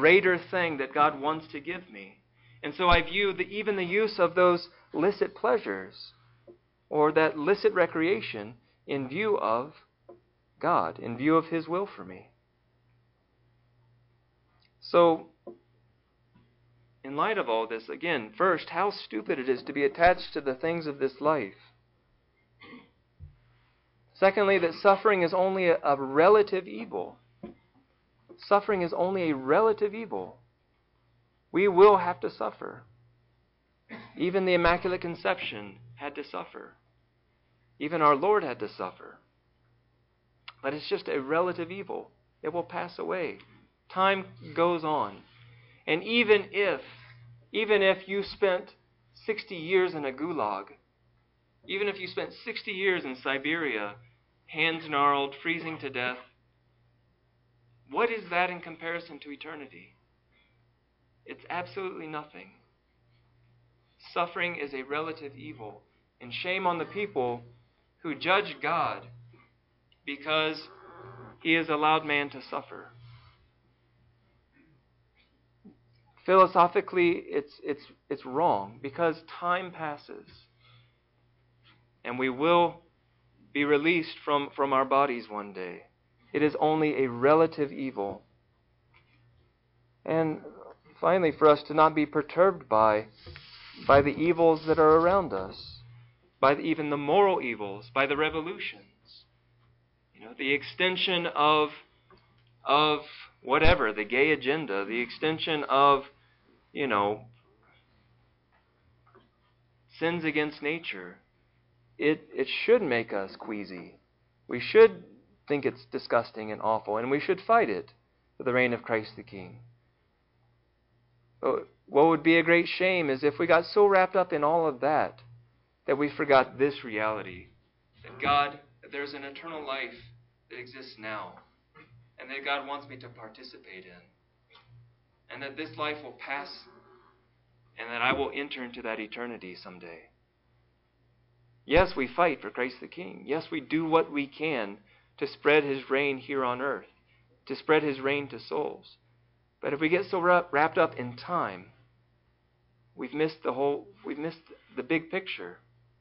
greater thing that God wants to give me. And so I view even the use of those licit pleasures or that licit recreation in view of God, in view of His will for me. So, in light of all this, again, first, how stupid it is to be attached to the things of this life. Secondly, that suffering is only a relative evil. Suffering is only a relative evil. We will have to suffer. Even the Immaculate Conception had to suffer. Even our Lord had to suffer. But it's just a relative evil. It will pass away. Time goes on. And even if you spent 60 years in a gulag, even if you spent 60 years in Siberia, hands gnarled, freezing to death, what is that in comparison to eternity? It's absolutely nothing. Suffering is a relative evil, and shame on the people who judge God because He has allowed man to suffer. Philosophically, it's wrong because time passes, and we will be released from our bodies one day. It is only a relative evil. And finally, for us to not be perturbed by the evils that are around us, by even the moral evils, by the revolutions. The extension of whatever, the gay agenda, the extension of, sins against nature. It should make us queasy. We should think it's disgusting and awful, and we should fight it for the reign of Christ the King. But what would be a great shame is if we got so wrapped up in all of that we forgot this reality, that there's an eternal life that exists now, and that God wants me to participate in, and that this life will pass, and that I will enter into that eternity someday. Yes, we fight for Christ the King. Yes, we do what we can to spread His reign here on earth, to spread His reign to souls. But if we get so wrapped up in time, we've missed the big picture.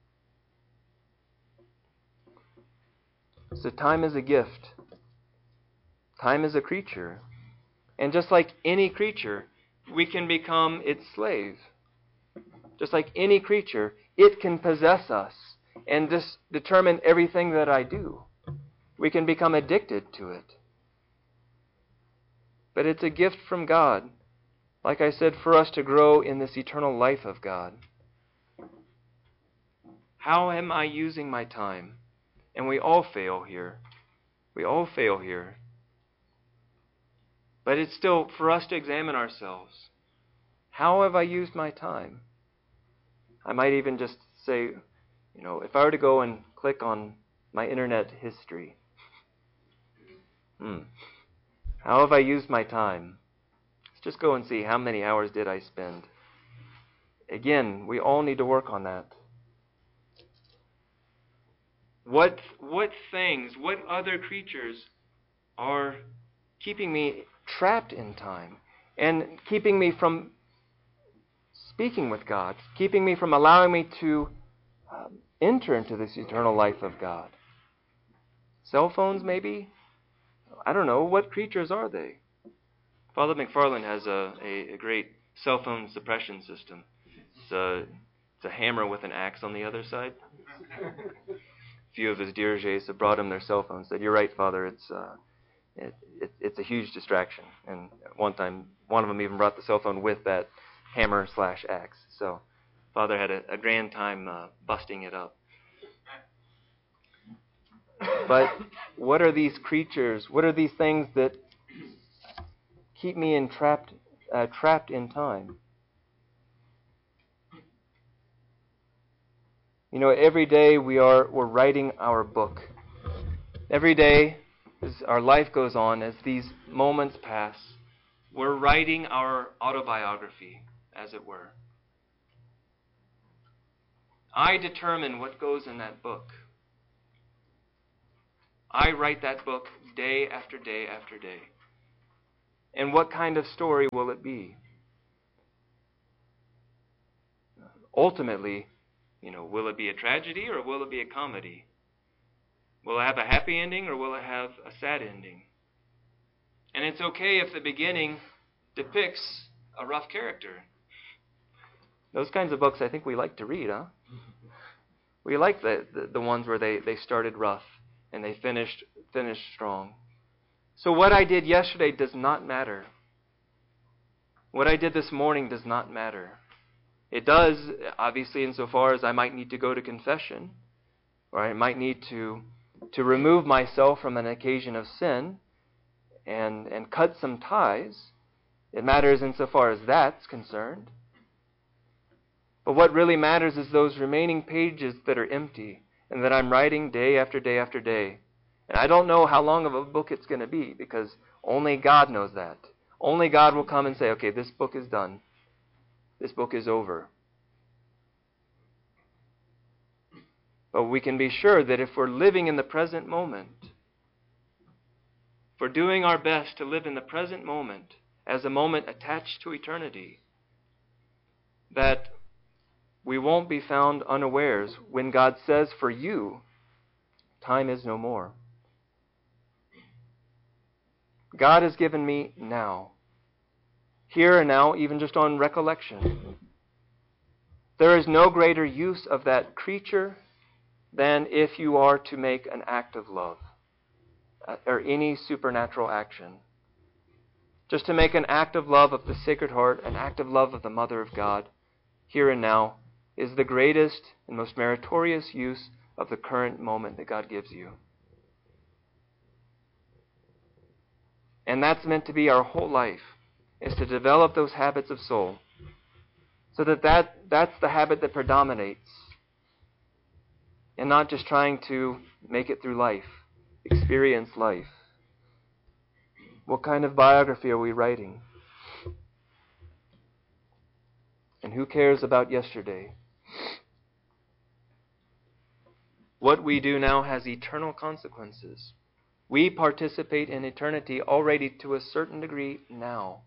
So time is a gift. Time is a creature. And just like any creature, we can become its slave. Just like any creature, it can possess us and determine everything that I do. We can become addicted to it. But it's a gift from God, like I said, for us to grow in this eternal life of God. How am I using my time? And we all fail here. We all fail here. But it's still for us to examine ourselves. How have I used my time? I might even just say, if I were to go and click on my internet history, how have I used my time? Let's just go and see how many hours did I spend. Again, we all need to work on that. What things, what other creatures are keeping me trapped in time and keeping me from speaking with God, keeping me from allowing me to enter into this eternal life of God? Cell phones, maybe? I don't know. What creatures are they? Father McFarland has a great cell phone suppression system. It's a hammer with an axe on the other side. A few of his diriges have brought him their cell phones. Said, "You're right, Father. It's a huge distraction." And at one time, one of them even brought the cell phone with that hammer/axe. So, Father had a grand time busting it up. But what are these creatures? What are these things that keep me trapped in time? Every day we're writing our book. Every day, as our life goes on, as these moments pass, we're writing our autobiography, as it were. I determine what goes in that book. I write that book day after day after day. And what kind of story will it be? Ultimately, will it be a tragedy or will it be a comedy? Will it have a happy ending or will it have a sad ending? And it's okay if the beginning depicts a rough character. Those kinds of books I think we like to read, huh? We like the ones where they started rough and they finished strong. So what I did yesterday does not matter. What I did this morning does not matter. It does, obviously, insofar as I might need to go to confession, or I might need to remove myself from an occasion of sin and cut some ties. It matters insofar as that's concerned. But what really matters is those remaining pages that are empty and that I'm writing day after day after day. And I don't know how long of a book it's going to be, because only God knows that. Only God will come and say, okay, this book is done. This book is over. But we can be sure that if we're living in the present moment, if we're doing our best to live in the present moment as a moment attached to eternity, that we won't be found unawares when God says for you, time is no more. God has given me now, here and now, even just on recollection. There is no greater use of that creature than if you are to make an act of love or any supernatural action. Just to make an act of love of the Sacred Heart, an act of love of the Mother of God, here and now, is the greatest and most meritorious use of the current moment that God gives you. And that's meant to be our whole life, is to develop those habits of soul, so that's the habit that predominates, and not just trying to make it through life, experience life. What kind of biography are we writing? And who cares about yesterday? What we do now has eternal consequences. We participate in eternity already to a certain degree now.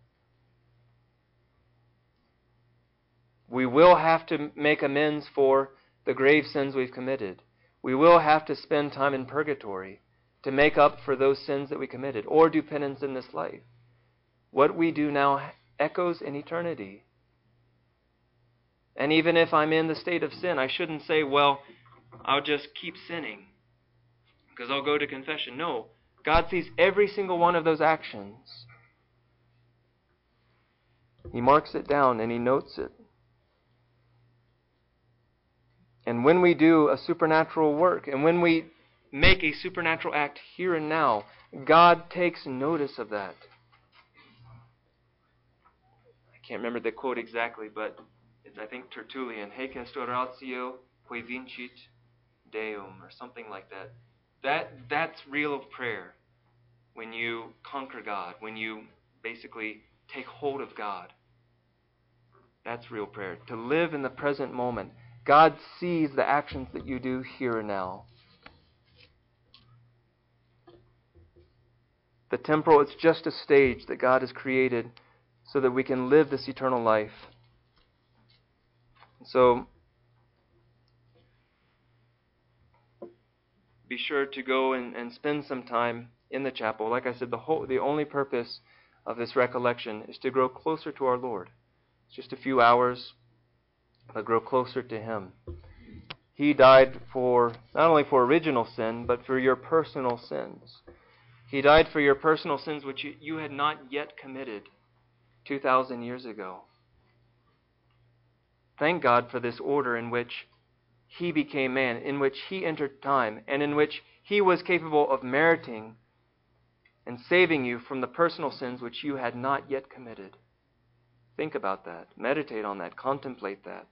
We will have to make amends for the grave sins we've committed. We will have to spend time in purgatory to make up for those sins that we committed, or do penance in this life. What we do now echoes in eternity. And even if I'm in the state of sin, I shouldn't say, well, I'll just keep sinning because I'll go to confession. No, God sees every single one of those actions. He marks it down and He notes it. And when we do a supernatural work, and when we make a supernatural act here and now, God takes notice of that. I can't remember the quote exactly, but it's, I think, Tertullian, Haec est oratio qui vincit Deum, or something like that. That's real prayer. When you conquer God, when you basically take hold of God. That's real prayer. To live in the present moment. God sees the actions that you do here and now. The temporal is just a stage that God has created so that we can live this eternal life. So, be sure to go and spend some time in the chapel. Like I said, the only purpose of this recollection is to grow closer to our Lord. It's just a few hours, but grow closer to Him. He died for not only for original sin, but for your personal sins. He died for your personal sins which you had not yet committed 2,000 years ago. Thank God for this order in which He became man, in which He entered time, and in which He was capable of meriting and saving you from the personal sins which you had not yet committed. Think about that. Meditate on that. Contemplate that.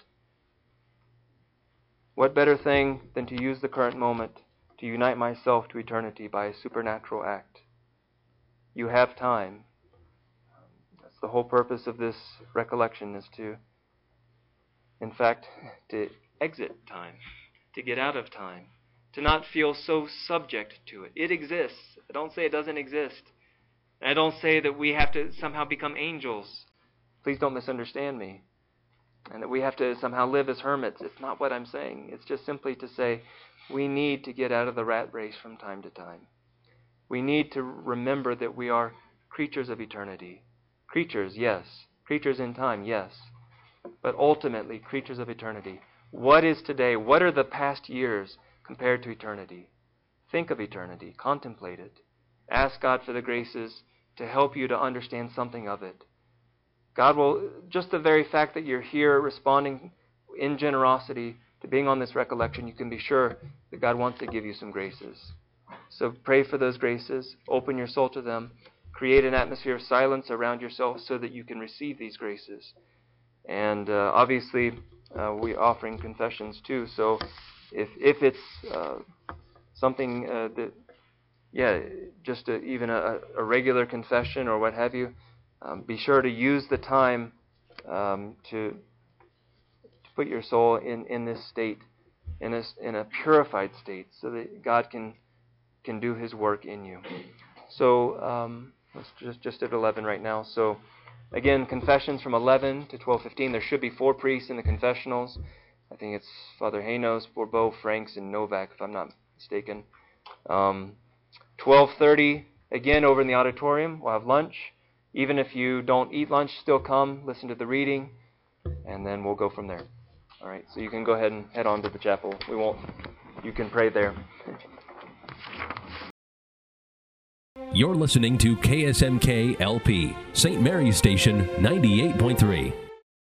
What better thing than to use the current moment to unite myself to eternity by a supernatural act? You have time. That's the whole purpose of this recollection, is to, in fact, to exit time, to get out of time, to not feel so subject to it. It exists. Don't say it doesn't exist. And I don't say that we have to somehow become angels. Please don't misunderstand me. And that we have to somehow live as hermits. It's not what I'm saying. It's just simply to say we need to get out of the rat race from time to time. We need to remember that we are creatures of eternity. Creatures, yes. Creatures in time, yes. But ultimately, creatures of eternity. What is today? What are the past years compared to eternity? Think of eternity. Contemplate it. Ask God for the graces to help you to understand something of it. God will, just the very fact that you're here responding in generosity to being on this recollection, you can be sure that God wants to give you some graces. So pray for those graces. Open your soul to them. Create an atmosphere of silence around yourself so that you can receive these graces. And obviously, we're offering confessions too. So if it's something that, just even a regular confession or what have you, be sure to use the time to put your soul in this state, in a purified state, so that God can do His work in you. So let's just at 11 right now. So again, confessions from 11 to 12:15. There should be 4 priests in the confessionals. I think it's Father Hanos, Bourbeau, Franks, and Novak, if I'm not mistaken. 12:30, again, over in the auditorium. We'll have lunch. Even if you don't eat lunch, still come, listen to the reading, and then we'll go from there. All right, so you can go ahead and head on to the chapel. You can pray there. You're listening to KSMK LP, St. Mary's Station 98.3.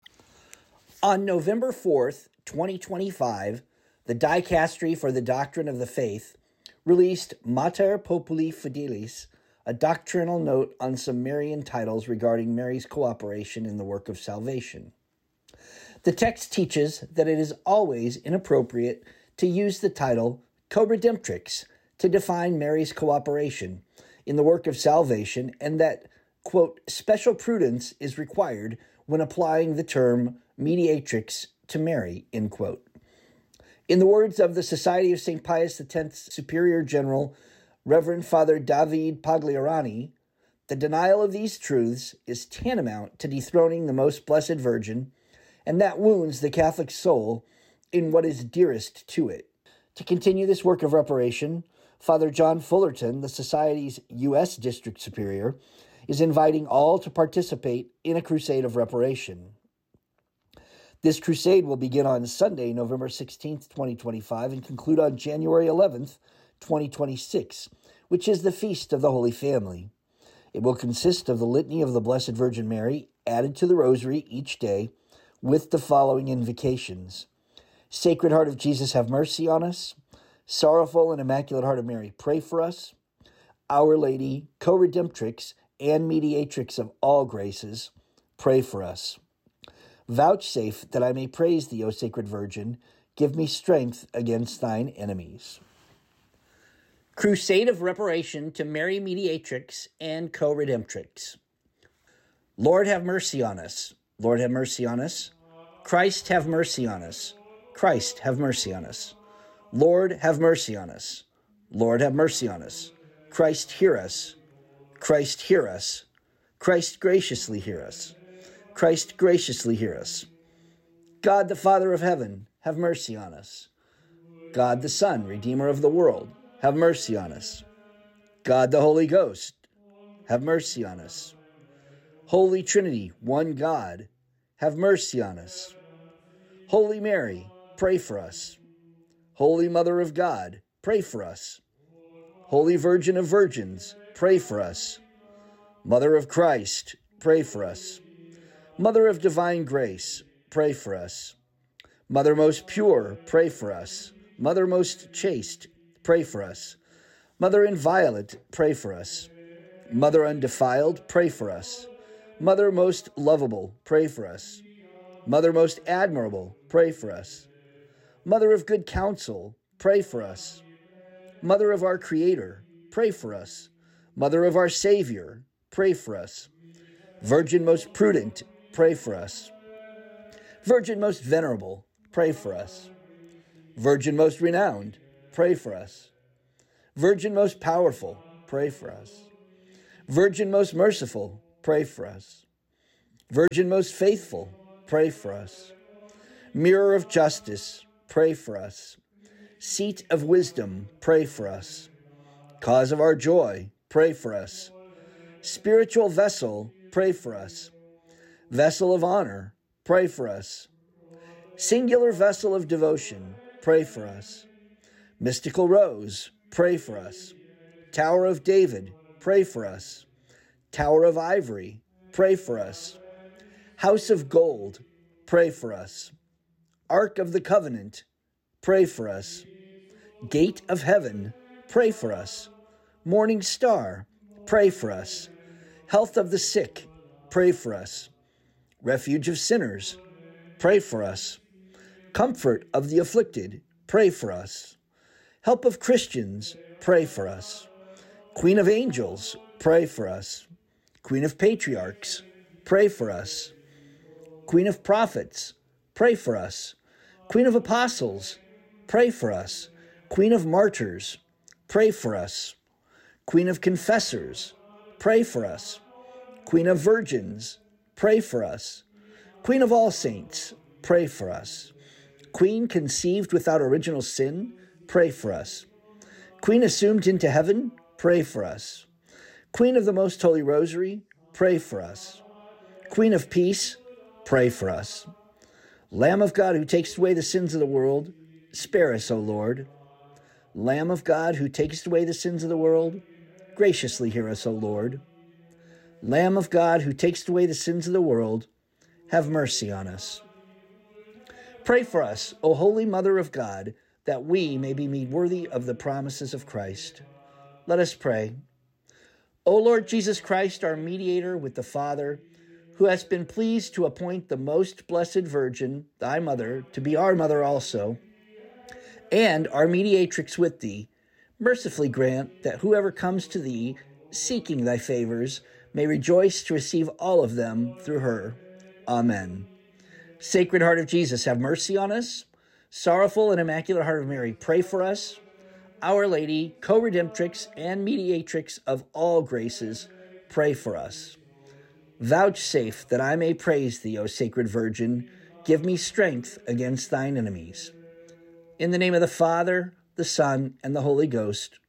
On November 4th, 2025, the Dicastery for the Doctrine of the Faith released Mater Populi Fidelis, a doctrinal note on some Marian titles regarding Mary's cooperation in the work of salvation. The text teaches that it is always inappropriate to use the title co-redemptrix to define Mary's cooperation in the work of salvation, and that, quote, special prudence is required when applying the term mediatrix to Mary, end quote. In the words of the Society of St. Pius X's Superior General, Reverend Father David Pagliarani, the denial of these truths is tantamount to dethroning the Most Blessed Virgin, and that wounds the Catholic soul in what is dearest to it. To continue this work of reparation, Father John Fullerton, the Society's U.S. District Superior, is inviting all to participate in a crusade of reparation. This crusade will begin on Sunday, November 16th, 2025, and conclude on January 11th, 2026, which is the Feast of the Holy Family. It will consist of the Litany of the Blessed Virgin Mary added to the Rosary each day with the following invocations: Sacred Heart of Jesus, have mercy on us. Sorrowful and Immaculate Heart of Mary, pray for us. Our Lady, co-redemptrix and mediatrix of all graces, pray for us. Vouchsafe that I may praise thee, O Sacred Virgin. Give me strength against thine enemies. Crusade of Reparation to Mary Mediatrix and Co-Redemptrix. Lord, have mercy on us. Lord, have mercy on us. Christ, have mercy on us. Christ, have mercy on us. Lord, have mercy on us. Lord, have mercy on us. Christ, hear us. Christ, hear us. Christ, graciously hear us. Christ, graciously hear us. God, the Father of heaven, have mercy on us. God, the Son, Redeemer of the world, have mercy on us. God, the Holy Ghost, have mercy on us. Holy Trinity, one God, have mercy on us. Holy Mary, pray for us. Holy Mother of God, pray for us. Holy Virgin of Virgins, pray for us. Mother of Christ, pray for us. Mother of Divine Grace, pray for us. Mother most pure, pray for us. Mother most chaste, pray for us. Mother inviolate, pray for us. Mother undefiled, pray for us. Mother most lovable, pray for us. Mother most admirable, pray for us. Mother of good counsel, pray for us. Mother of our Creator, pray for us. Mother of our Savior, pray for us. Virgin most prudent, pray for us. Virgin most venerable, pray for us. Virgin most renowned, pray for us. Virgin most powerful, pray for us. Virgin most merciful, pray for us. Virgin most faithful, pray for us. Mirror of justice, pray for us. Seat of wisdom, pray for us. Cause of our joy, pray for us. Spiritual vessel, pray for us. Vessel of honor, pray for us. Singular vessel of devotion, pray for us. Mystical rose, pray for us. Tower of David, pray for us. Tower of ivory, pray for us. House of gold, pray for us. Ark of the covenant, pray for us. Gate of heaven, pray for us. Morning star, pray for us. Health of the sick, pray for us. Refuge of sinners, pray for us. Comfort of the afflicted, pray for us. Help of Christians, pray for us. Queen of angels, pray for us. Queen of patriarchs, pray for us. Queen of prophets, pray for us. Queen of apostles, pray for us. Queen of martyrs, pray for us. Queen of confessors, pray for us. Queen of virgins, pray for us. Queen of all saints, pray for us. Queen conceived without original sin, pray for us. Queen assumed into heaven, pray for us. Queen of the Most Holy Rosary, pray for us. Queen of Peace, pray for us. Lamb of God who takes away the sins of the world, spare us, O Lord. Lamb of God who takes away the sins of the world, graciously hear us, O Lord. Lamb of God who takes away the sins of the world, have mercy on us. Pray for us, O Holy Mother of God, that we may be made worthy of the promises of Christ. Let us pray. O Lord Jesus Christ, our mediator with the Father, who hast been pleased to appoint the most blessed Virgin, thy mother, to be our mother also, and our mediatrix with thee, mercifully grant that whoever comes to thee, seeking thy favors, may rejoice to receive all of them through her. Amen. Sacred Heart of Jesus, have mercy on us. Sorrowful and Immaculate Heart of Mary, pray for us. Our Lady, co-redemptrix and mediatrix of all graces, pray for us. Vouchsafe that I may praise thee, O Sacred Virgin. Give me strength against thine enemies. In the name of the Father, the Son, and the Holy Ghost.